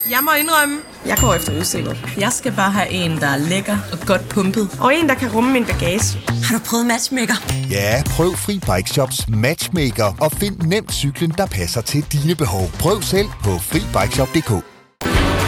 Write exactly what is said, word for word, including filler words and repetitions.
Jeg må indrømme, jeg går efter udseende. Jeg skal bare have en, der er lækker og godt pumpet. Og en, der kan rumme min bagage. Har du prøvet Matchmaker? Ja, prøv Fri Bike Shops Matchmaker og find nemt cyklen, der passer til dine behov. Prøv selv på fri bike shop punktum d k.